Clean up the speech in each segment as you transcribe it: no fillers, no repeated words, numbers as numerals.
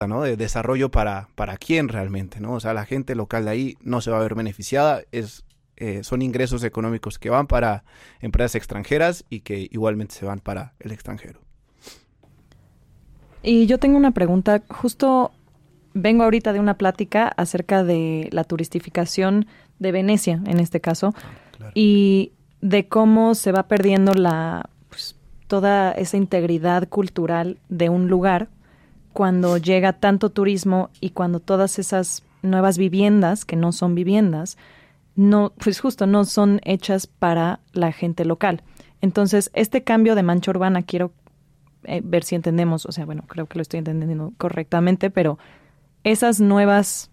¿no? De desarrollo para quién realmente, ¿no? O sea, la gente local de ahí no se va a ver beneficiada, son ingresos económicos que van para empresas extranjeras y que igualmente se van para el extranjero. Y yo tengo una pregunta, justo vengo ahorita de una plática acerca de la turistificación de Venecia, en este caso, Claro. y de cómo se va perdiendo pues, toda esa integridad cultural de un lugar cuando llega tanto turismo y cuando todas esas nuevas viviendas, que no son viviendas, no, pues justo no son hechas para la gente local. Entonces, este cambio de mancha urbana, quiero ver si entendemos, o sea, bueno, creo que lo estoy entendiendo correctamente, pero esas nuevas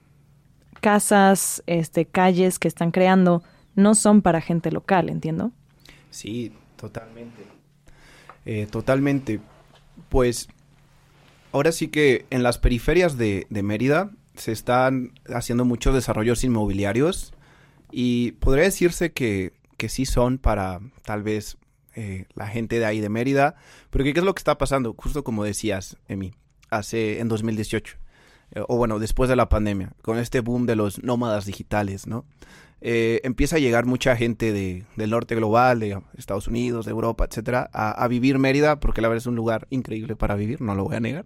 casas, calles que están creando, no son para gente local, ¿entiendo? Sí, totalmente. Totalmente. Pues ahora sí que en las periferias de Mérida se están haciendo muchos desarrollos inmobiliarios y podría decirse que sí son para tal vez la gente de ahí de Mérida, pero ¿qué es lo que está pasando? Justo como decías, Emi, en 2018, o bueno, después de la pandemia, con este boom de los nómadas digitales, ¿no? Empieza a llegar mucha gente del norte global, de Estados Unidos, de Europa, etcétera, a vivir Mérida, porque la verdad es un lugar increíble para vivir, no lo voy a negar.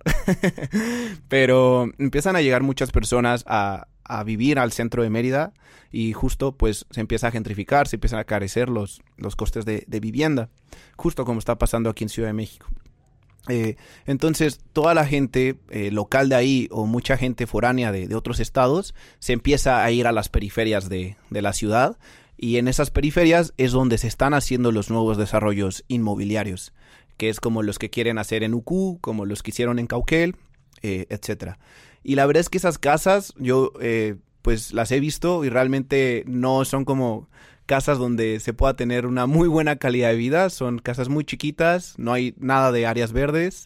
Pero empiezan a llegar muchas personas a vivir al centro de Mérida y justo pues se empieza a gentrificar, se empiezan a carecer los costes de vivienda, justo como está pasando aquí en Ciudad de México. Entonces toda la gente local de ahí o mucha gente foránea de otros estados se empieza a ir a las periferias de la ciudad y en esas periferias es donde se están haciendo los nuevos desarrollos inmobiliarios, que es como los que quieren hacer en Ucú, como los que hicieron en Cauquel, etcétera. Y la verdad es que esas casas yo pues las he visto y realmente no son como casas donde se pueda tener una muy buena calidad de vida. Son casas muy chiquitas, no hay nada de áreas verdes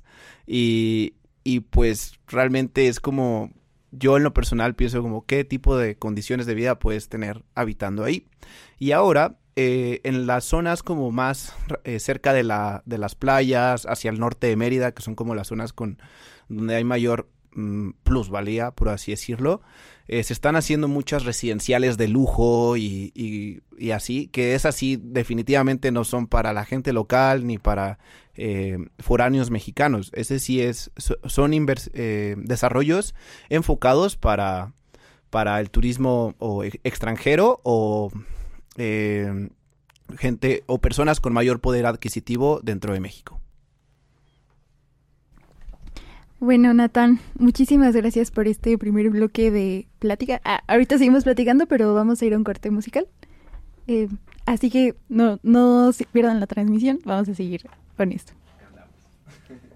y pues realmente es como, yo en lo personal pienso como qué tipo de condiciones de vida puedes tener habitando ahí. Y ahora, en las zonas como más cerca de las playas, hacia el norte de Mérida, que son como las zonas donde hay mayor plusvalía, por así decirlo, se están haciendo muchas residenciales de lujo y así, que es así, definitivamente no son para la gente local ni para foráneos mexicanos. Ese sí son desarrollos enfocados para el turismo o extranjero o gente o personas con mayor poder adquisitivo dentro de México. Bueno, Natán, muchísimas gracias por este primer bloque de plática. Ahorita seguimos platicando, pero vamos a ir a un corte musical. Así que no se pierdan la transmisión, vamos a seguir con esto.